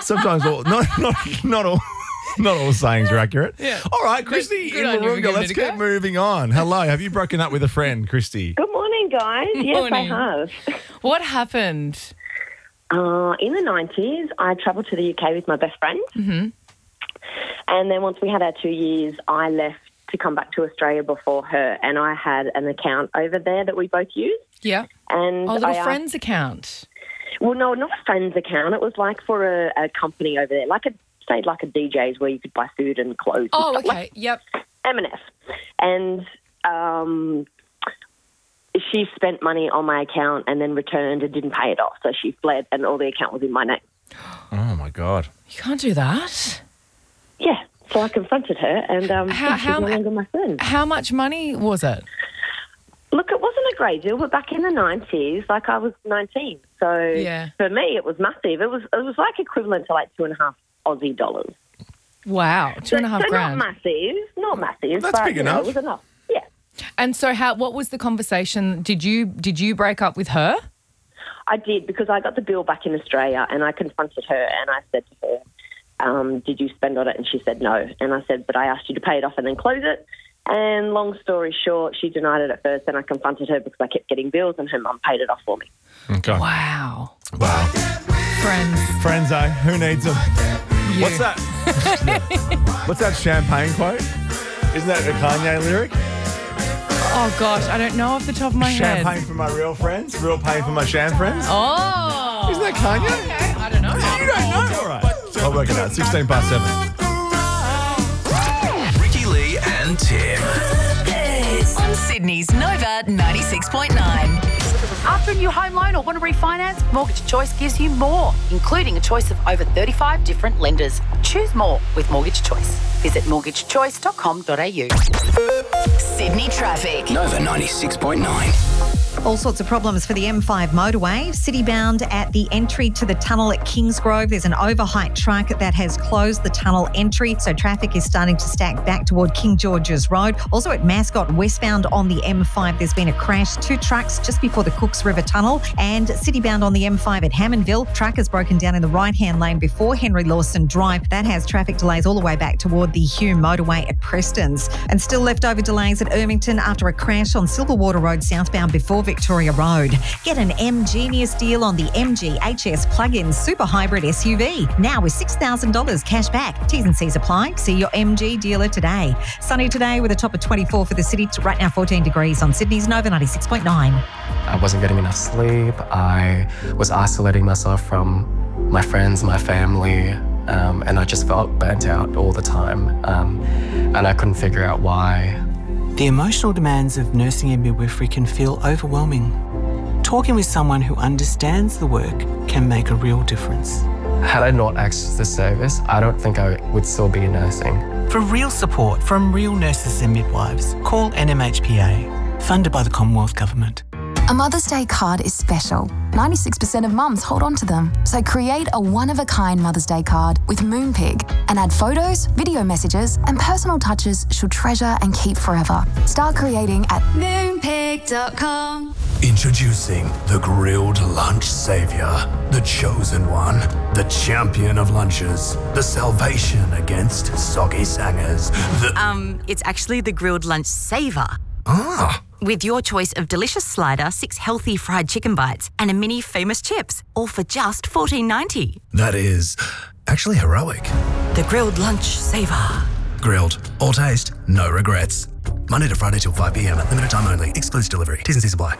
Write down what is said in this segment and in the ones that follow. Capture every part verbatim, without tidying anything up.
Sometimes all, not, not, not all... Not all sayings are accurate. Yeah. All right, Christy Good in on you for Warunga, giving let's it a keep go. moving on. Hello, have you broken up with a friend, Christy? Good morning, guys. Yes, Morning. I have. What happened? Uh, in the nineties, I travelled to the U K with my best friend. Mm-hmm. And then once we had our two years, I left to come back to Australia before her. And I had an account over there that we both used. Yeah. And Oh, little I asked- friend's account. Well, no, not a friend's account. It was like for a, a company over there, like a, say, like a D J's where you could buy food and clothes. Oh, and stuff, okay. Yep. Like M and S. And um, she spent money on my account and then returned and didn't pay it off. So she fled and all the account was in my name. Oh, my God. You can't do that. Yeah. So I confronted her and um, How- yeah, she's how no ma- longer my friend. How much money was it? Look, it wasn't a great deal, but back in the nineties, like I was nineteen. So Yeah. for me, it was massive. It was it was like equivalent to like two and a half Aussie dollars. Wow. Two and a half so grand. not massive, not massive. That's but, big you know, enough. it was enough. Yeah. And so how? What was the conversation? Did you did you break up with her? I did because I got the bill back in Australia and I confronted her and I said to her, um, did you spend on it? And she said no. And I said, but I asked you to pay it off and then close it. And long story short, she denied it at first and I confronted her because I kept getting bills and her mum paid it off for me. Okay. Wow. Wow. Friends. Friends, eh? Who needs them? You. What's that? What's that champagne quote? Isn't that a Kanye lyric? Oh gosh, I don't know off the top of my Champagne head. for my real friends, real pain for my sham friends. Oh. Isn't that Kanye? Okay, I don't know. You don't know? All right. I'll work it out. sixteen past seven. Ricky Lee and Tim. On Sydney's Nova ninety-six point nine. After a new home loan or want to refinance, Mortgage Choice gives you more, including a choice of over thirty-five different lenders. Choose more with Mortgage Choice. Visit mortgage choice dot com dot a u. Sydney traffic. Nova ninety-six point nine. All sorts of problems for the M five motorway. City-bound at the entry to the tunnel at Kingsgrove. There's an overheight truck that has closed the tunnel entry, so traffic is starting to stack back toward King George's Road. Also at Mascot, westbound on the M five, there's been a crash. Two trucks just before the Cooks River Tunnel. And city-bound on the M five at Hammondville. Truck has broken down in the right-hand lane before Henry Lawson Drive. That has traffic delays all the way back toward the Hume motorway at Preston's. And still leftover delays at Ermington after a crash on Silverwater Road southbound before Victoria Road. Get an M-Genius deal on the M G H S plug-in super hybrid S U V. Now with six thousand dollars cash back. T's and C's apply. See your M G dealer today. Sunny today with a top of twenty-four for the city. Right now fourteen degrees on Sydney's Nova ninety-six point nine. I wasn't getting enough sleep. I was isolating myself from my friends, my family, um, and I just felt burnt out all the time. Um, and I couldn't figure out why. The emotional demands of nursing and midwifery can feel overwhelming. Talking with someone who understands the work can make a real difference. Had I not accessed this service, I don't think I would still be nursing. For real support from real nurses and midwives, call N M H P A, funded by the Commonwealth Government. A Mother's Day card is special. ninety-six percent of mums hold on to them. So create a one-of-a-kind Mother's Day card with Moonpig and add photos, video messages, and personal touches she'll treasure and keep forever. Start creating at moonpig dot com. Introducing the grilled lunch savior, the chosen one, the champion of lunches, the salvation against soggy sangers. The Um, it's actually the grilled lunch saver. ah. With your choice of delicious slider, six healthy fried chicken bites, and a mini famous chips, all for just fourteen ninety. That is actually heroic. The grilled lunch saver. Grilled, all taste, no regrets. Monday to Friday till five p.m. at limited time only. Exclusive delivery. T's and C's apply.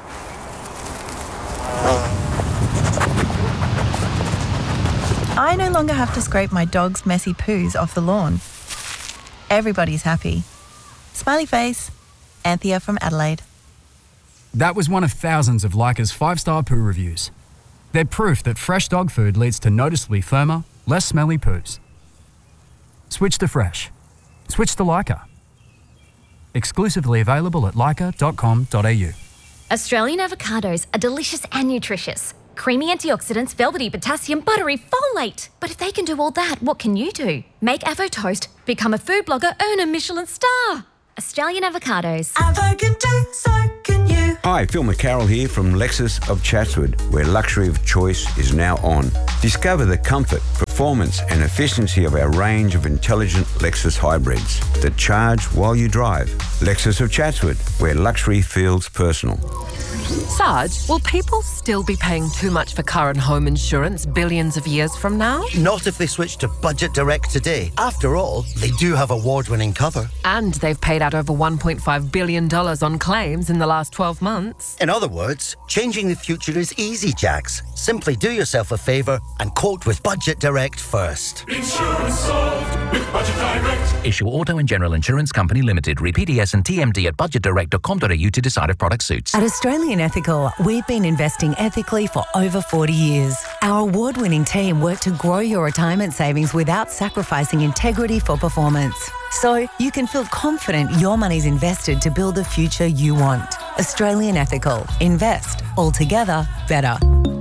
I no longer have to scrape my dog's messy poos off the lawn. Everybody's happy. Smiley face. Anthea from Adelaide. That was one of thousands of Leica's five-star poo reviews. They're proof that fresh dog food leads to noticeably firmer, less smelly poos. Switch to fresh. Switch to Leica. Exclusively available at leica dot com dot a u. Australian avocados are delicious and nutritious. Creamy antioxidants, velvety potassium, buttery folate. But if they can do all that, what can you do? Make Avo toast, become a food blogger, earn a Michelin star. Australian avocados. Avocado, so can you. Hi, Phil McCarroll here from Lexus of Chatswood, where luxury of choice is now on. Discover the comfort, performance and efficiency of our range of intelligent Lexus hybrids that charge while you drive. Lexus of Chatswood, where luxury feels personal. Sarge, will people still be paying too much for car and home insurance billions of years from now? Not if they switch to Budget Direct today. After all, they do have award-winning cover. And they've paid out over one point five billion dollars on claims in the last twelve months. In other words, changing the future is easy, Jax. Simply do yourself a favour and quote with Budget Direct first. Insurance solved with Budget Direct. Issue Auto and General Insurance Company Limited. Read P D S and T M D at budget direct dot com dot a u to decide if product suits. At Australian Ethical, we've been investing ethically for over forty years. Our award-winning team work to grow your retirement savings without sacrificing integrity for performance. So you can feel confident your money's invested to build the future you want. Australian Ethical. Invest altogether better.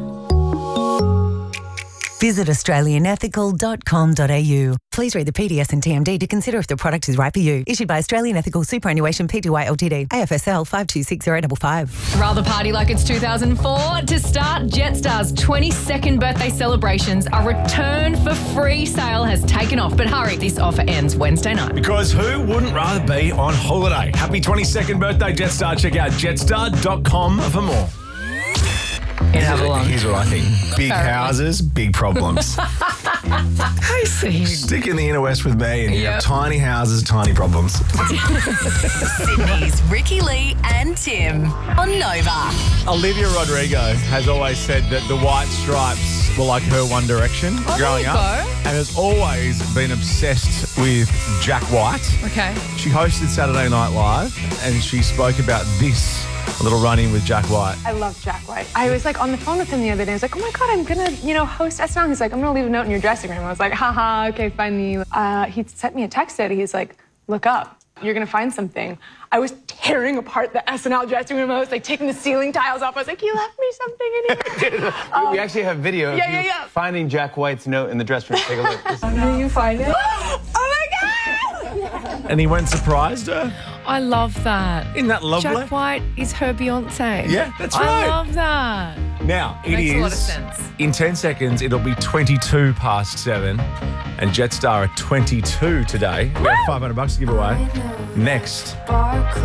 Visit australian ethical dot com dot a u. Please read the P D S and T M D to consider if the product is right for you. Issued by Australian Ethical Superannuation Pty Ltd. A F S L five two six zero five five. Rather party like it's two thousand four? To start, Jetstar's twenty-second birthday celebrations, a return for free sale has taken off. But hurry, this offer ends Wednesday night. Because who wouldn't rather be on holiday? Happy twenty-second birthday, Jetstar. Check out jetstar dot com for more. Here's, Here's what I think. Big Fair houses, big problems. I see. Stick in the inner west with me and you Yep. have tiny houses, tiny problems. Sydney's Ricky Lee and Tim on Nova. Olivia Rodrigo has always said that the White Stripes were like her One Direction Oh, growing there you up. go. And has always been obsessed with Jack White. Okay. She hosted Saturday Night Live and she spoke about this, a little run-in with Jack White. I love Jack White. I was like on the phone with him the other day. I was like, oh my God, I'm gonna, you know, host S N L. He's like, I'm gonna leave a note in your dressing room. I was like, haha, okay, find me. Uh, he sent me a text today. He's like, look up. You're gonna find something. I was tearing apart the S N L dressing room. I was like taking the ceiling tiles off. I was like, you left me something in here. we, we actually have video of yeah, you yeah, yeah. finding Jack White's note in the dressing room. Take a look. This- Did you find it? Oh my God! And he went and surprised her. I love that. Isn't that lovely? Jack White is her Beyonce. Yeah, that's I right. love that. Now, it Makes is, a lot of sense. in ten seconds, it'll be twenty-two past seven. And Jetstar at twenty-two today. We have five hundred bucks to give away. Next.